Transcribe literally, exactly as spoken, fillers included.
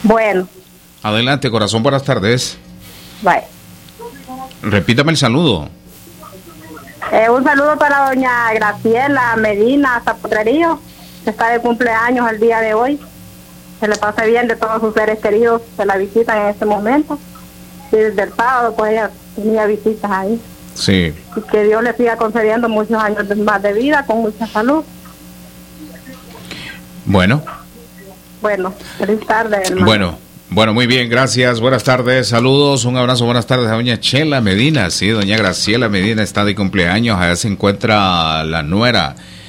Bueno. Adelante, corazón, buenas tardes. Bye. Repítame el saludo. Eh, un saludo para doña Graciela Medina Zapotrerío, que está de cumpleaños el día de hoy. Que le pase bien de todos sus seres queridos que la visitan en este momento. Y desde el sábado, pues ella tenía visitas ahí. Sí. Y que Dios le siga concediendo muchos años más de vida, con mucha salud. Bueno. Bueno, feliz tarde, hermano. Bueno, bueno, muy bien, gracias. Buenas tardes, saludos, un abrazo, buenas tardes a doña Chela Medina. Sí, doña Graciela Medina está de cumpleaños. Allá se encuentra la nuera